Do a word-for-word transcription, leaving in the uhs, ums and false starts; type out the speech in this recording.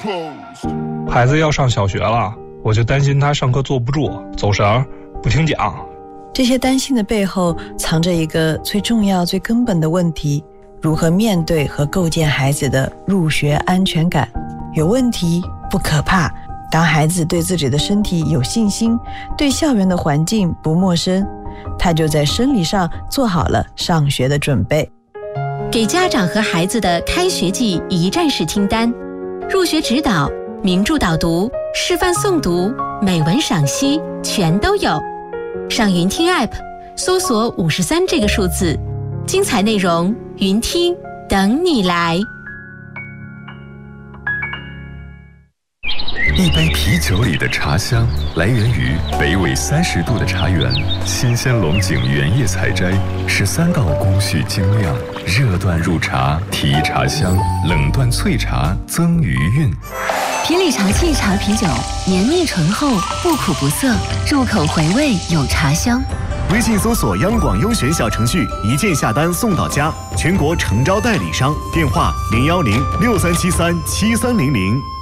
孩子要上小学了，我就担心他上课坐不住，走神，不听讲。 这些担心的背后藏着一个最重要最根本的问题，如何面对和构建孩子的入学安全感。有问题不可怕，当孩子对自己的身体有信心，对校园的环境不陌生，他就在生理上做好了上学的准备。 给家长和孩子的开学季一站式清单，入学指导、名著导读、示范诵读、美文赏析全都有。上云听 App 搜索五十三这个数字，精彩内容云听等你来。 一杯啤酒里的茶香来源于北纬三十度的茶园，新鲜龙井原叶采摘，十三道工序精酿，热断入茶提茶香，冷断萃茶增余韵。 品里茶器茶啤酒，绵密醇厚，不苦不涩，入口回味有茶香。 微信搜索央广优选小程序，一键下单送到家，全国诚招代理商，电话零幺零六三七三七三零零。